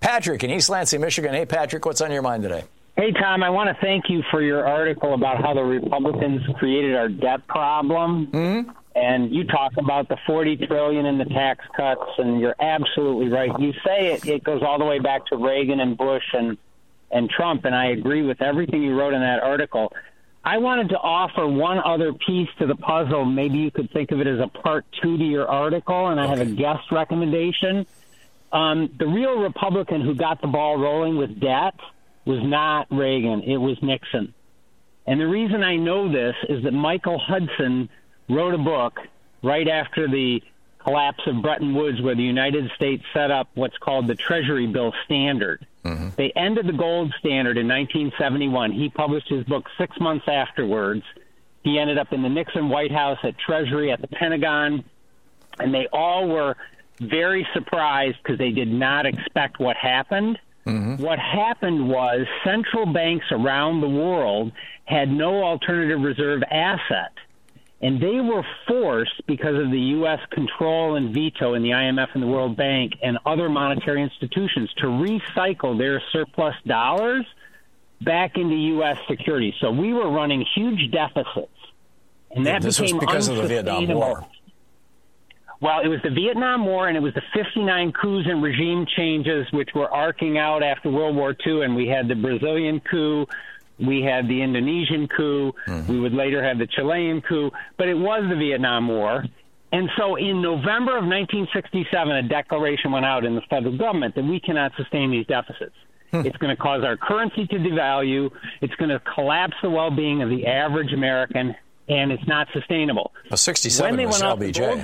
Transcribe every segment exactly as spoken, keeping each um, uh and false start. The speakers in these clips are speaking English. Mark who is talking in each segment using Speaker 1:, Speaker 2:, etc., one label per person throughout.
Speaker 1: Patrick in East Lansing, Michigan. Hey, Patrick, what's on your mind today?
Speaker 2: Hey, Tom, I want to thank you for your article about how the Republicans created our debt problem.
Speaker 1: Mm-hmm.
Speaker 2: And you talk about the forty trillion dollars in the tax cuts, and you're absolutely right. You say it, it goes all the way back to Reagan and Bush and, and Trump, and I agree with everything you wrote in that article. I wanted to offer one other piece to the puzzle. Maybe you could think of it as a part two to your article, and I have a guest recommendation. Um, the real Republican who got the ball rolling with debt was not Reagan. It was Nixon. And the reason I know this is that Michael Hudson wrote a book right after the collapse of Bretton Woods where the United States set up what's called the Treasury Bill Standard. Mm-hmm. They ended the gold standard in nineteen seventy-one. He published his book six months afterwards. He ended up in the Nixon White House, at Treasury, at the Pentagon, and they all were very surprised because they did not expect what happened. Mm-hmm. What happened was central banks around the world had no alternative reserve asset, and they were forced, because of the U S control and veto in the I M F and the World Bank and other monetary institutions, to recycle their surplus dollars back into U S securities. So we were running huge deficits, and that
Speaker 1: this
Speaker 2: became
Speaker 1: was because of the Vietnam War.
Speaker 2: Well, it was the Vietnam War, and it was the fifty-nine coups and regime changes, which were arcing out after World War Two, and we had the Brazilian coup, we had the Indonesian coup, mm-hmm. we would later have the Chilean coup, but it was the Vietnam War. And so in November of nineteen sixty-seven, a declaration went out in the federal government that we cannot sustain these deficits. Hmm. It's going to cause our currency to devalue, it's going to collapse the well-being of the average American, and it's not sustainable.
Speaker 1: Well, sixty-seven was L B J.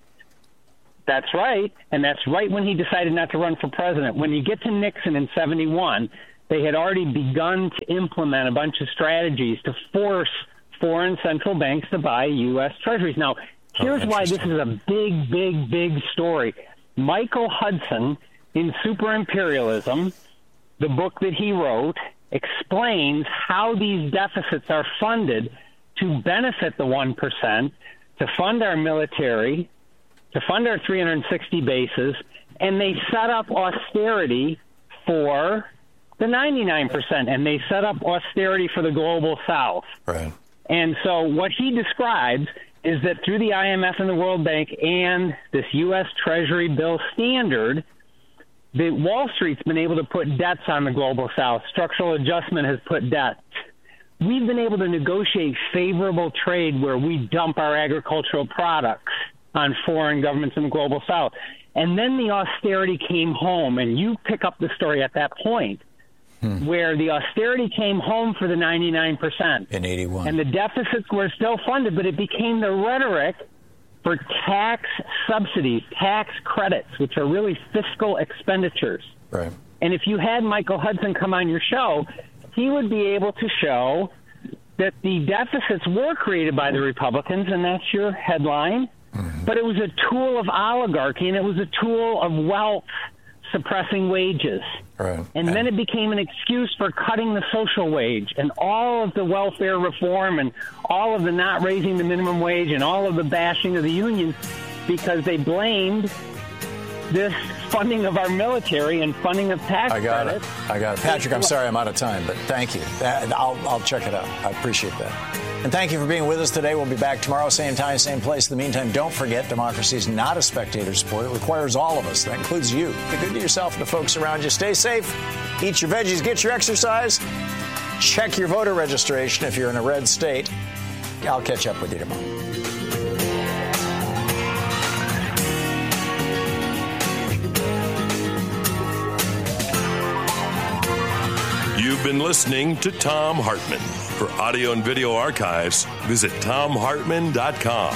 Speaker 2: That's right, and that's right when he decided not to run for president. When you get to Nixon in seventy-one, they had already begun to implement a bunch of strategies to force foreign central banks to buy U S treasuries. Now, here's oh, why this is a big, big, big story. Michael Hudson, in Super Imperialism, the book that he wrote, explains how these deficits are funded to benefit the one percent, to fund our military, to fund our three hundred sixty bases, and they set up austerity for the ninety-nine percent, and they set up austerity for the global South.
Speaker 1: Right.
Speaker 2: And so what he describes is that through the I M F and the World Bank and this U S Treasury Bill Standard, that Wall Street's been able to put debts on the global South. Structural adjustment has put debt. We've been able to negotiate favorable trade where we dump our agricultural products on foreign governments in the global South. And then the austerity came home, and you pick up the story at that point, hmm. where the austerity came home for the ninety-nine percent.
Speaker 1: In eighty-one.
Speaker 2: And the deficits were still funded, but it became the rhetoric for tax subsidies, tax credits, which are really fiscal expenditures.
Speaker 1: Right.
Speaker 2: And if you had Michael Hudson come on your show, he would be able to show that the deficits were created by the Republicans, and that's your headline. Mm-hmm. But it was a tool of oligarchy, and it was a tool of wealth suppressing wages.
Speaker 1: Right.
Speaker 2: And, and then it became an excuse for cutting the social wage, and all of the welfare reform and all of the not raising the minimum wage and all of the bashing of the unions, because they blamed this funding of our military and funding of tax
Speaker 1: I got
Speaker 2: credits.
Speaker 1: it. I got it. Patrick, I'm sorry I'm out of time, but thank you. I'll, I'll check it out. I appreciate that. And thank you for being with us today. We'll be back tomorrow, same time, same place. In the meantime, don't forget, democracy is not a spectator sport. It requires all of us. That includes you. Be good to yourself and the folks around you. Stay safe. Eat your veggies. Get your exercise. Check your voter registration if you're in a red state. I'll catch up with you tomorrow.
Speaker 3: You've been listening to Thom Hartmann. For audio and video archives, visit thom hartmann dot com.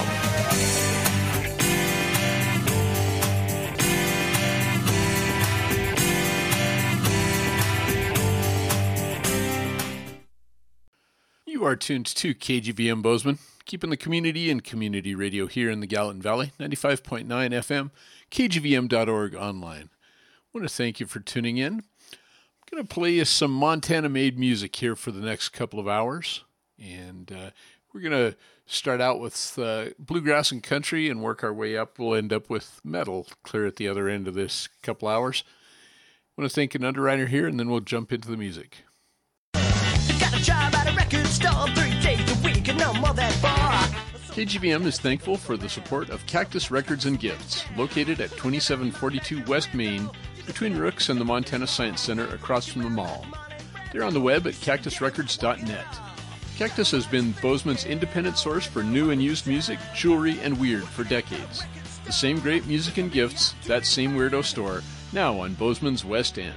Speaker 4: You are tuned to K G V M Bozeman, keeping the community and community radio here in the Gallatin Valley, ninety-five point nine F M, K G V M dot org online. I want to thank you for tuning in. I'm going to play you some Montana-made music here for the next couple of hours. And uh, we're going to start out with uh, bluegrass and country and work our way up. We'll end up with metal clear at the other end of this couple hours. want to thank an underwriter here, and then we'll jump into the music.
Speaker 5: Got a job at a record store three days a week and no more than four.
Speaker 4: K G V M is thankful for the support of Cactus Records and Gifts, located at twenty-seven forty-two West Main, between Rooks and the Montana Science Center across from the mall. They're on the web at cactus records dot net. Cactus has been Bozeman's independent source for new and used music, jewelry, and weird for decades. The same great music and gifts, that same weirdo store, now on Bozeman's West End.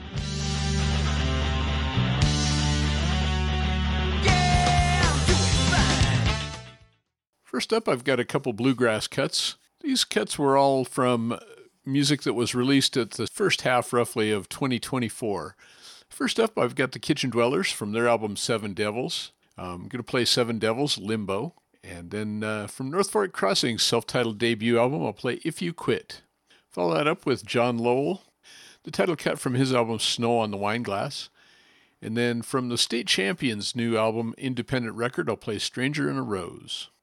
Speaker 4: First up, I've got a couple bluegrass cuts. These cuts were all from music that was released at the first half, roughly, of twenty twenty-four. First up, I've got the Kitchen Dwellers from their album Seven Devils. I'm going to play Seven Devils, Limbo. And then uh, from North Fork Crossing's self-titled debut album, I'll play If You Quit. Follow that up with John Lowell, the title cut from his album Snow on the Wineglass. And then from the State Champions' new album, Independent Record, I'll play Stranger in a Rose.